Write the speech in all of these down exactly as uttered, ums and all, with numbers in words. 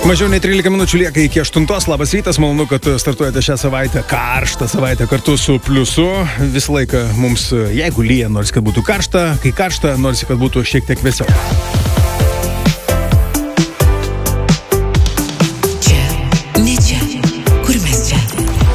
Mažiau nei trylika minučių lieka iki aštuntos. Labas rytas, malonu, kad startuojate šią savaitę, karštą savaitę kartu su Pliusu. Visą laiką mums, jeigu lyja, norisi, kad būtų karšta, kai karšta, norisi, kad būtų šiek tiek vėsiau. Čia, ne čia, kur mes čia?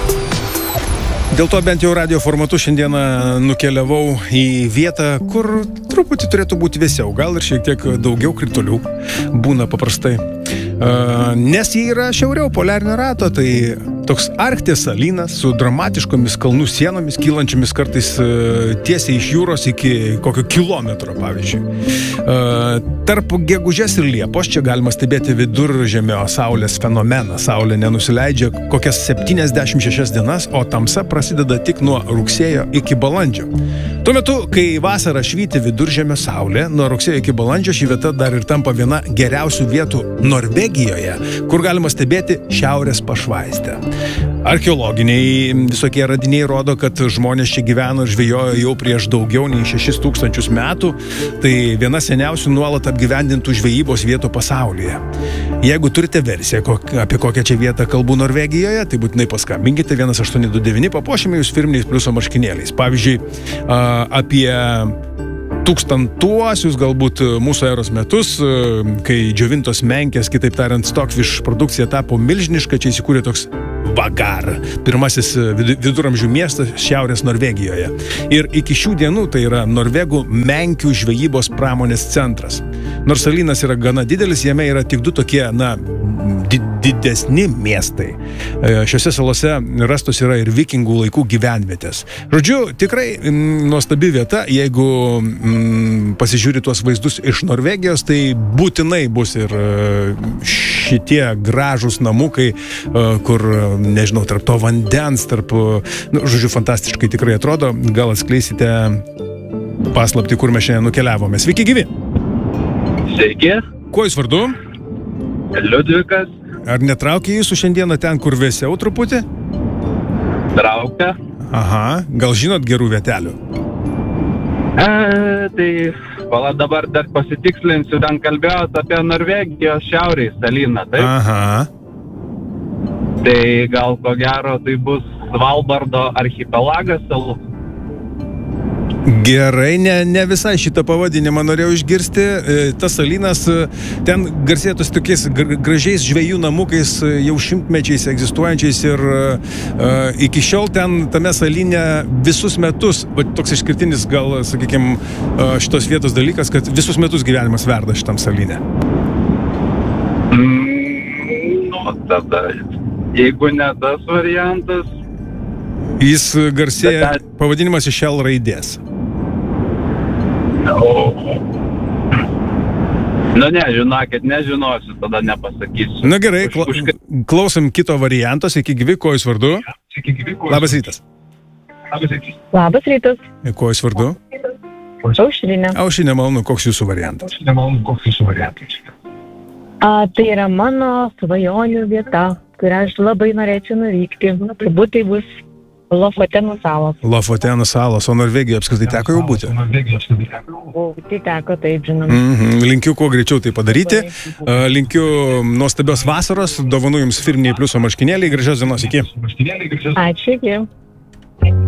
Dėl to bent jau radio formatu šiandieną nukeliavau į vietą, kur truputį turėtų būti vėsiau, gal ir šiek tiek daugiau kritulių būna paprastai. Uh, nes jie yra šiauriau poliarinio rato, tai toks Arkties salynas su dramatiškomis kalnų sienomis, kylančiomis kartais uh, tiesiai iš jūros iki kokio kilometro, pavyzdžiui. Uh, tarp gegužės ir liepos čia galima stebėti viduržemio saulės fenomeną. Saulė nenusileidžia kokias septyniasdešimt šešias dienas, o tamsa prasideda tik nuo rugsėjo iki balandžio. Tuo metu, kai vasarą švyti viduržemio saulė, nuo rugsėjo iki balandžio ši vieta dar ir tampa viena geriausių vietų Norvegijoje, kur galima stebėti šiaurės pašvaistę. Archeologiniai visokie radiniai rodo, kad žmonės čia gyveno ir žvejojo jau prieš daugiau nei šešis tūkstančius metų. Tai viena seniausių nuolat apgyvendintų žvejybos vietų pasaulyje. Jeigu turite versiją, apie kokią čia vietą kalbu Norvegijoje, tai būtinai paskambinkite vienas aštuoni du devyni, papuošime jūs firminiais Pliuso marškinėliais. Pavyzdžiui, apie tūkstantuosius galbūt mūsų eros metus, kai džiovintos menkės, kitaip tariant, Stockfish produkcija tapo milžiniška, čia įsikūrė toks Vagar, pirmasis viduramžių miestas šiaurės Norvegijoje. Ir iki šių dienų tai yra norvegų menkių žvejybos pramonės centras. Nors salynas yra gana didelis, jame yra tik du tokie, na, di didesni miestai. Šiuose salose rastos yra ir vikingų laikų gyvenvietės. Žodžiu, tikrai m, nuostabi vieta, jeigu m, pasižiūri tuos vaizdus iš Norvegijos, tai būtinai bus ir šitie gražūs namukai, kur, nežinau, tarp to vandens, tarp, nu, žodžiu, fantastiškai tikrai atrodo. Gal atskleisite paslaptį, kur mes šiandien nukeliavome. Sveiki, gyvi! Sveiki. Kuo jūs vardu? Liudvikas. Ar netraukia jūsų šiandieną ten, kur vėsiau truputį? Traukia. Aha, gal žinot gerų vietelių? E, tai, vala dabar dar pasitikslinsiu, ten kalbėjot apie Norvegijos šiaurės salyną, taip? Aha. Tai gal ko gero tai bus Svalbardo archipelagas salų. Gerai, ne, ne visai šitą pavadinimą norėjau išgirsti. Tas salynas ten garsėtus tokiais gražiais žvejų namukais jau šimtmečiais egzistuojančiais ir uh, iki šiol ten tame salyne visus metus, toks išskirtinis gal, sakykime, uh, šitos vietos dalykas, kad visus metus gyvenimas verda šitam salyne. Mm, nu, tada, jeigu ne tas variantas. Jis garsėja, pavadinimas iš L raidės. O. Nu ne, žinokit, nežinosiu, tada nepasakysiu. Na gerai, kla klausom kito varianto. Sveiki, gyvi, kuo jūs vardu? Sveiki, gyvi, kuo Labas rytas. Labas rytas. Labas rytas. Kuo jūs vardu? Aušrinė. Aušrinė, malonu, koks jūsų variantas? Aušrinė, malonu, koks jūsų variantas? A, tai yra mano svajonių vieta, kurią aš labai norėčiau nuvykti. Turbūt tai bus Lofotenų salos. Lofotenų salos, o Norvegijoje apskritai teko jau būti? O, tai teko, taip, žinoma. Mm-hmm. Linkiu kuo greičiau tai padaryti. Linkiu nuostabios vasaros, dovanų jums firminiai Pliuso marškinėliai, gražios dienos, iki. Ačiū, iki.